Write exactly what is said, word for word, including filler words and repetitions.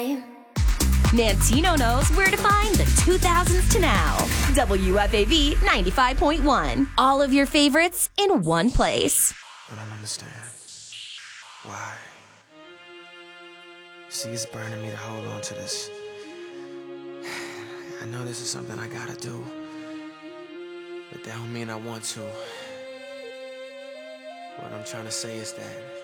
Nantino knows where to find the two thousands to now. W F A V ninety-five point one. All of your favorites in one place. I don't understand. Why? See, it's burning me to hold on to this. I know this is something I gotta do, but that don't mean I want to. What I'm trying to say is that